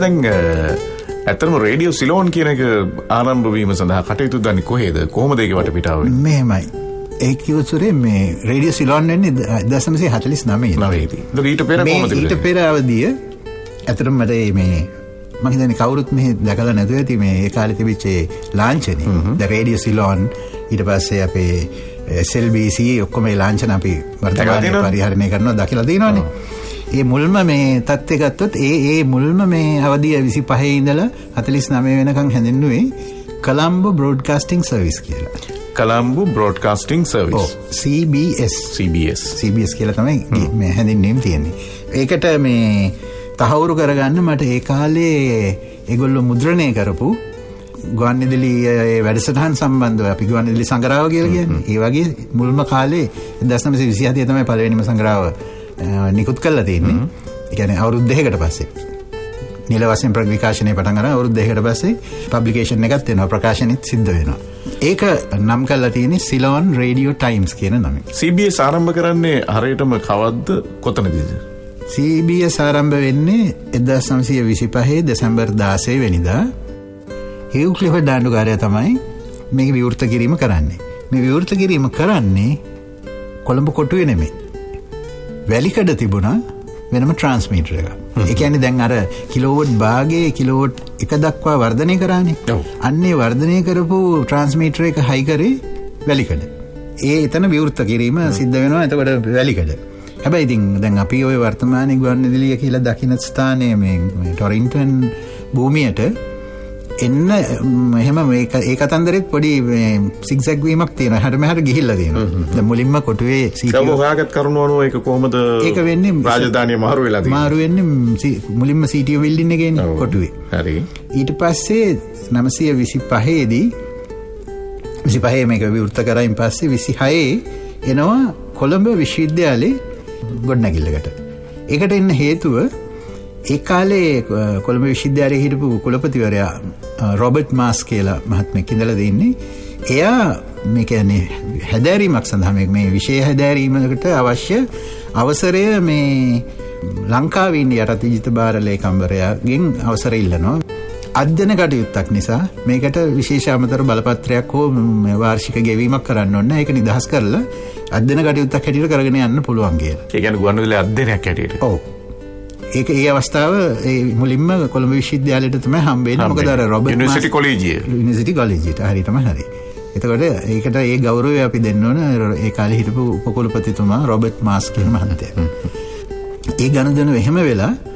දැන් ඇත්තටම radio Ceylon කියන එක ආරම්භ වීම සඳහා කටයුතු දන්නේ කොහේද? කොහොමද ඒක වටපිටාව වෙන්නේ? මෙහෙමයි. ඒ කිව්වොත් මේ රේඩියෝ සිලෝන් වෙන්නේ 1949 ඊට පෙර කොහොමද? ඊට පෙර අවදිය ඇත්තටම මට මේ මම හිතන්නේ කවුරුත් මෙහෙ දැකලා නැතුව ඇති මේ ඒ කාලේ තිබිච්ච ලාංඡනේ. ද රේඩියෝ සිලෝන් ඊට පස්සේ අපේ SLBC ඔක්කොම ඒ ලාංඡන අපි වර්තමානයේ පරිහරණය කරනවා දකිලා තියෙනවානේ. ඒ මුල්ම මේ තත්ත්වය ගත්තොත් ඒ මුල්ම මේ අවධිය 25 ඉඳලා 49 වෙනකන් හැඳින්නුවේ කොලම්බෝ බ්‍රෝඩ්කාස්ටිං සර්විස් කියලා. කොලම්බෝ බ්‍රෝඩ්කාස්ටිං සර්විස්. CBS කියලා තමයි මේ හැඳින්වීම තියෙන්නේ. ඒකට මේ තහවුරු කරගන්න මට ඒ කාලේ ඒගොල්ලෝ මුද්‍රණය කරපු ගුවන්විදුලි වැඩසටහන් සම්බන්ධව අපි ගුවන්විදුලි සංග්‍රහව කියලා කියන්නේ. ඒ වගේ මුල්ම කාලේ 1927 තමයි පළවෙනිම සංග්‍රහව නිකුත් කරලා තියෙන්නේ. ඒ කියන්නේ අවුරුදු 2කට පස්සේ. නිල වශයෙන් ප්‍රවිකාශනය පටන් ගන්න අවුරුදු 2කට පස්සේ පබ්ලිකේෂන් එකක් වෙනවා, ප්‍රකාශනෙත් සිද්ධ වෙනවා. ඒක නම් කරලා තියෙන්නේ සිලෝන් රේඩියෝ ටයිම්ස් කියන නමින්. CBS ආරම්භ කරන්නේ හරියටම කවද්ද කොතනදීද? CBS ආරම්භ වෙන්නේ 1925 දෙසැම්බර් 16 වෙනිදා. හිව් ක්ලිෆර්ඩ් ආණ්ඩුකාරයා තමයි මේක විවෘත කිරීම කරන්නේ. මේ විවෘත කිරීම කරන්නේ කොළඹ කොටුවේ නෙමෙයි. වැලිකඩ තිබුණා වෙනම ට්‍රාන්ස්මීටර් එකක්. ඒ කියන්නේ දැන් අර කිලෝවොට් භාගයේ කිලෝවොට් 1 දක්වා වර්ධනය කරානේ. අන්නේ වර්ධනය කරපු ට්‍රාන්ස්මීටර් එක හයි කරේ වැලිකඩ. ඒ එතන විවෘත කිරීම සිද්ධ වෙනවා එතකොට වැලිකඩ. හැබැයි ඉතින් දැන් අපි ওই වර්තමානයේ ගුවන්විදුලිය කියලා දකින්න ස්ථානයේ මේ ටොරින්ටන් භූමියට එන්න එහෙම මේ කතන්දරෙත් පොඩි සිග්සැග් වීමක් තියෙනවා. හැට මෙහාට ගිහිල්ලා තියෙනවා. දැන් මුලින්ම කොටුවේ සීටි හොයාගත් කරුණ අනුව ඒක කොහොමද ඒක වෙන්නේ රාජධානිය මාරු වෙලා තියෙන්නේ. මාරු වෙන්නේ මුලින්ම සීටි බිල්ඩින් එකේ කොටුවේ. හරි. ඊට පස්සේ 925 දී 25 මේක විවෘත කරායින් පස්සේ 26 එනවා කොළඹ විශ්වවිද්‍යාලේ ගොඩනැගිල්ලකට. ඒකට එන්න හේතුව ඒ කාලේ කොළඹ විශ්වවිද්‍යාලයේ හිටපු කුලපතිවරයා රොබර්ට් මාස් කියලා මහත්මයෙක් ඉඳලා දෙන්නේ. එයා මේ කියන්නේ හැදෑරීමක් සඳහා මේ විෂය හැදෑරීමකට අවශ්‍ය අවසරය මේ ලංකාවේ ඉන්න යටත් විජිත බාර ලේකම්වරයාගෙන් අවසර ඉල්ලනවා. අධ්‍යයන කටයුත්තක් නිසා මේකට විශේෂ අමතර බලපත්‍රයක් හෝ වාර්ෂික ගෙවීමක් කරන්න ඕනේ. ඒක නිදහස් කරලා අධ්‍යයන කටයුත්තක් හැටියට කරගෙන යන්න පුළුවන් කියලා. ඒ කියන්නේ ගුවන්විදුලි අධ්‍යයනයක් හැටියට. ඔව්. ඒක ඒ අවස්ථාව මුලින්ම කොළඹ විශ්වවිද්‍යාලයට තමයි හම්බෙන්නේ. මොකද අර රොබර්ට් යුනිවර්සිටි කොලෙජියට හරියටම හරි. එතකොට ඒකට ඒ ගෞරවය අපි දෙන්න ඕන ඒ කාලේ හිටපු උපකුලපතිතුමා රොබර්ට් මාස් කියන මහත්තයා. ඒ ගනුදෙනු එහෙම වෙලා